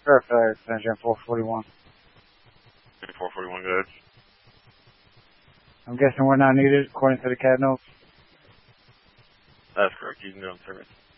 Verify extension 441. 441, good. I'm guessing we're not needed according to the CAD notes. That's correct. You can go on service.